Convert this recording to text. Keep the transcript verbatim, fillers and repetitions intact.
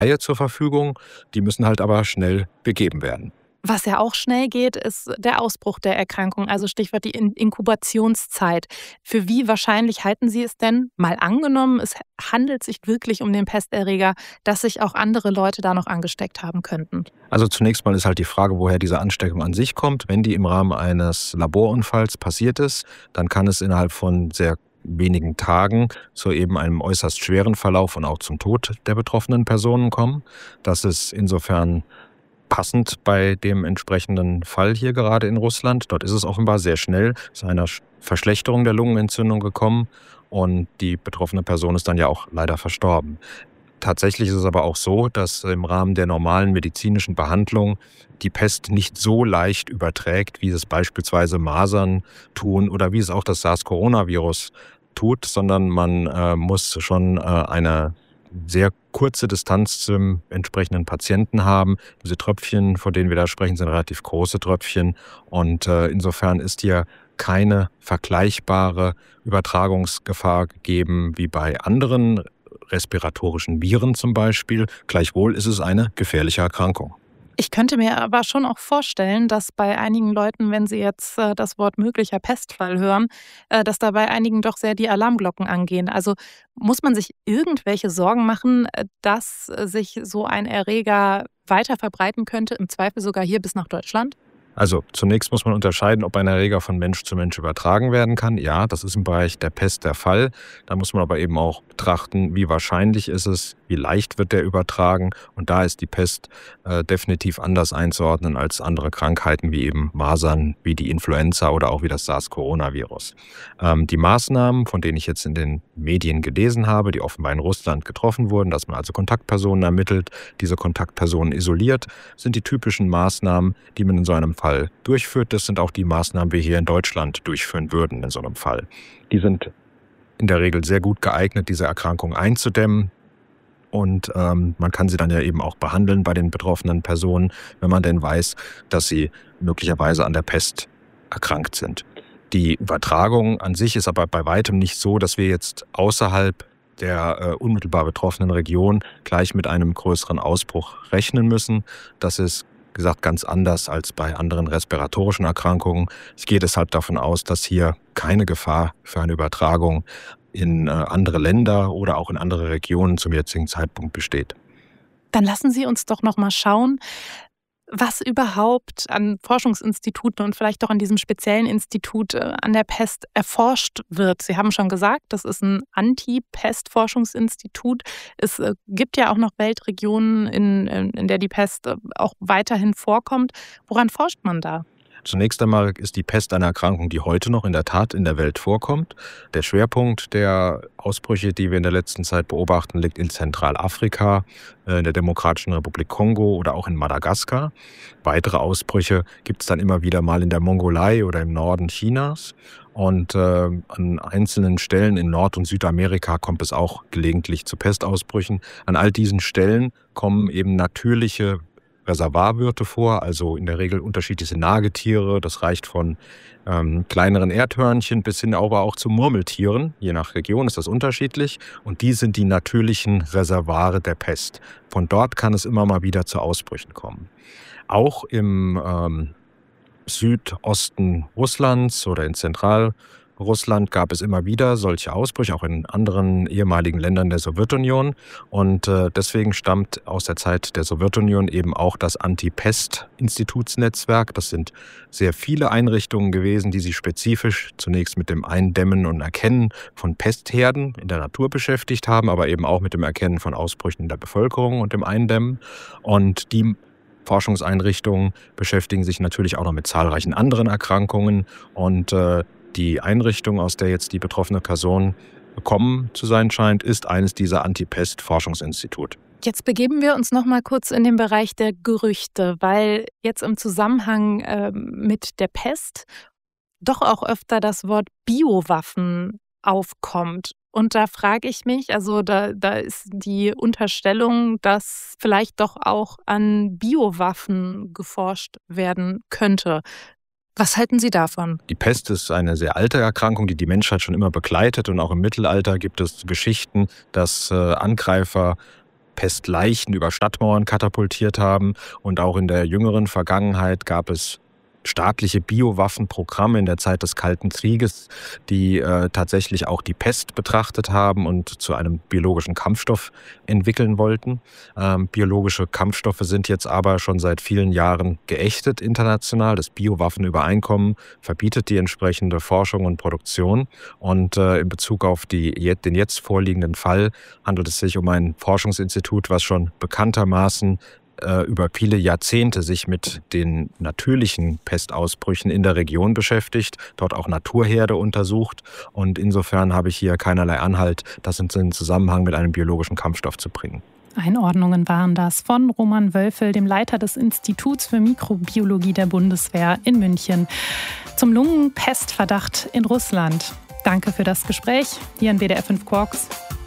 Haie zur Verfügung. Die müssen halt aber schnell begeben werden. Was ja auch schnell geht, ist der Ausbruch der Erkrankung, also Stichwort die Inkubationszeit. Für wie wahrscheinlich halten Sie es denn, mal angenommen, es handelt sich wirklich um den Pesterreger, dass sich auch andere Leute da noch angesteckt haben könnten? Also zunächst mal ist halt die Frage, woher diese Ansteckung an sich kommt. Wenn die im Rahmen eines Laborunfalls passiert ist, dann kann es innerhalb von sehr wenigen Tagen zu eben einem äußerst schweren Verlauf und auch zum Tod der betroffenen Personen kommen. Das ist insofern passend bei dem entsprechenden Fall hier gerade in Russland. Dort ist es offenbar sehr schnell zu einer Verschlechterung der Lungenentzündung gekommen und die betroffene Person ist dann ja auch leider verstorben. Tatsächlich ist es aber auch so, dass im Rahmen der normalen medizinischen Behandlung die Pest nicht so leicht überträgt, wie es beispielsweise Masern tun oder wie es auch das SARS-Coronavirus tut, sondern man äh, muss schon äh, eine sehr kurze Distanz zum entsprechenden Patienten haben. Diese Tröpfchen, von denen wir da sprechen, sind relativ große Tröpfchen und äh, insofern ist hier keine vergleichbare Übertragungsgefahr gegeben wie bei anderen respiratorischen Viren zum Beispiel. Gleichwohl ist es eine gefährliche Erkrankung. Ich könnte mir aber schon auch vorstellen, dass bei einigen Leuten, wenn sie jetzt äh, das Wort möglicher Pestfall hören, äh, dass da bei einigen doch sehr die Alarmglocken angehen. Also muss man sich irgendwelche Sorgen machen, äh, dass äh, sich so ein Erreger weiter verbreiten könnte, im Zweifel sogar hier bis nach Deutschland? Also zunächst muss man unterscheiden, ob ein Erreger von Mensch zu Mensch übertragen werden kann. Ja, das ist im Bereich der Pest der Fall. Da muss man aber eben auch betrachten, wie wahrscheinlich ist es, wie leicht wird der übertragen. Und da ist die Pest äh, definitiv anders einzuordnen als andere Krankheiten wie eben Masern, wie die Influenza oder auch wie das SARS-Coronavirus. Ähm, die Maßnahmen, von denen ich jetzt in den Medien gelesen habe, die offenbar in Russland getroffen wurden, dass man also Kontaktpersonen ermittelt, diese Kontaktpersonen isoliert, sind die typischen Maßnahmen, die man in so einem Fall durchführt. Das sind auch die Maßnahmen, die wir hier in Deutschland durchführen würden in so einem Fall. Die sind in der Regel sehr gut geeignet, diese Erkrankung einzudämmen. Und ähm, man kann sie dann ja eben auch behandeln bei den betroffenen Personen, wenn man denn weiß, dass sie möglicherweise an der Pest erkrankt sind. Die Übertragung an sich ist aber bei weitem nicht so, dass wir jetzt außerhalb der äh, unmittelbar betroffenen Region gleich mit einem größeren Ausbruch rechnen müssen. Das ist gesagt ganz anders als bei anderen respiratorischen Erkrankungen. Ich gehe deshalb davon aus, dass hier keine Gefahr für eine Übertragung in äh, andere Länder oder auch in andere Regionen zum jetzigen Zeitpunkt besteht. Dann lassen Sie uns doch noch mal schauen, was überhaupt an Forschungsinstituten und vielleicht auch an diesem speziellen Institut äh, an der Pest erforscht wird. Sie haben schon gesagt, das ist ein Anti-Pest-Forschungsinstitut. Es äh, gibt ja auch noch Weltregionen, in, in der die Pest äh, auch weiterhin vorkommt. Woran forscht man da? Zunächst einmal ist die Pest eine Erkrankung, die heute noch in der Tat in der Welt vorkommt. Der Schwerpunkt der Ausbrüche, die wir in der letzten Zeit beobachten, liegt in Zentralafrika, in der Demokratischen Republik Kongo oder auch in Madagaskar. Weitere Ausbrüche gibt es dann immer wieder mal in der Mongolei oder im Norden Chinas. Und äh, an einzelnen Stellen in Nord- und Südamerika kommt es auch gelegentlich zu Pestausbrüchen. An all diesen Stellen kommen eben natürliche Reservoirwirte vor, also in der Regel unterschiedliche Nagetiere. Das reicht von ähm, kleineren Erdhörnchen bis hin aber auch zu Murmeltieren. Je nach Region ist das unterschiedlich. Und die sind die natürlichen Reservoire der Pest. Von dort kann es immer mal wieder zu Ausbrüchen kommen. Auch im ähm, Südosten Russlands oder in Zentralrussland gab es immer wieder solche Ausbrüche, auch in anderen ehemaligen Ländern der Sowjetunion. Und äh, deswegen stammt aus der Zeit der Sowjetunion eben auch das Anti-Pest-Institutsnetzwerk. Das sind sehr viele Einrichtungen gewesen, die sich spezifisch zunächst mit dem Eindämmen und Erkennen von Pestherden in der Natur beschäftigt haben, aber eben auch mit dem Erkennen von Ausbrüchen in der Bevölkerung und dem Eindämmen. Und die Forschungseinrichtungen beschäftigen sich natürlich auch noch mit zahlreichen anderen Erkrankungen und äh, die Einrichtung, aus der jetzt die betroffene Person gekommen zu sein scheint, ist eines dieser Anti-Pest-Forschungsinstitute. Jetzt begeben wir uns noch mal kurz in den Bereich der Gerüchte, weil jetzt im Zusammenhang äh, mit der Pest doch auch öfter das Wort Biowaffen aufkommt. Und da frage ich mich, also da, da ist die Unterstellung, dass vielleicht doch auch an Biowaffen geforscht werden könnte. Was halten Sie davon? Die Pest ist eine sehr alte Erkrankung, die die Menschheit schon immer begleitet. Und auch im Mittelalter gibt es Geschichten, dass äh, Angreifer Pestleichen über Stadtmauern katapultiert haben. Und auch in der jüngeren Vergangenheit gab es staatliche Biowaffenprogramme in der Zeit des Kalten Krieges, die äh, tatsächlich auch die Pest betrachtet haben und zu einem biologischen Kampfstoff entwickeln wollten. Ähm, biologische Kampfstoffe sind jetzt aber schon seit vielen Jahren geächtet international. Das Biowaffenübereinkommen verbietet die entsprechende Forschung und Produktion. Und äh, in Bezug auf die, den jetzt vorliegenden Fall handelt es sich um ein Forschungsinstitut, was schon bekanntermaßen über viele Jahrzehnte sich mit den natürlichen Pestausbrüchen in der Region beschäftigt, dort auch Naturherde untersucht. Und insofern habe ich hier keinerlei Anhalt, das in den Zusammenhang mit einem biologischen Kampfstoff zu bringen. Einordnungen waren das von Roman Wölfel, dem Leiter des Instituts für Mikrobiologie der Bundeswehr in München, zum Lungenpestverdacht in Russland. Danke für das Gespräch hier in W D R fünf Quarks.